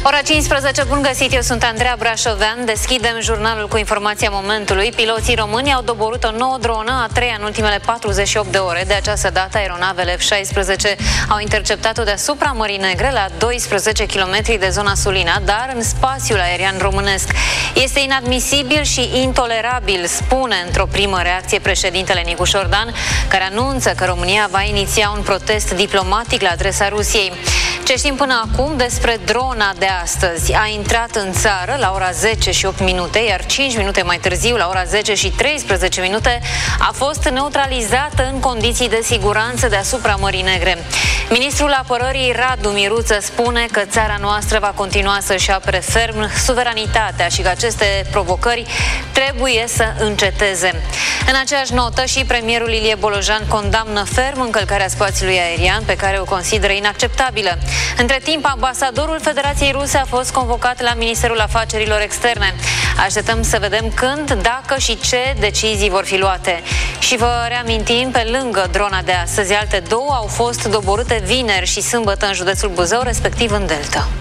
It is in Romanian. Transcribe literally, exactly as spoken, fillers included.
Ora cincisprezece, bun găsit, eu sunt Andreea Brașovean. Deschidem jurnalul cu informația momentului. Piloții români au doborât o nouă dronă, a treia în ultimele patruzeci și opt de ore. De această dată, aeronavele F șaisprezece au interceptat-o deasupra Mării Negre, la doisprezece kilometri de zona Sulina, dar în spațiul aerian românesc. Este inadmisibil și intolerabil, spune într-o primă reacție președintele Nicu Șordan, care anunță că România va iniția un protest diplomatic la adresa Rusiei. Ce știm până acum despre drona de astăzi? A intrat în țară la ora zece și opt minute, iar cinci minute mai târziu, la ora zece și treisprezece minute, a fost neutralizată în condiții de siguranță deasupra Mării Negre. Ministrul Apărării Radu Miruță spune că țara noastră va continua să-și apere ferm suveranitatea și că aceste provocări trebuie să înceteze. În aceeași notă, și premierul Ilie Bolojan condamnă ferm încălcarea spațiului aerian, pe care o consideră inacceptabilă. Între timp, ambasadorul Federației Ruse a fost convocat la Ministerul Afacerilor Externe. Așteptăm să vedem când, dacă și ce decizii vor fi luate. Și vă reamintim, pe lângă drona de astăzi, alte două au fost doborâte vineri și sâmbătă în județul Buzău, respectiv în Delta.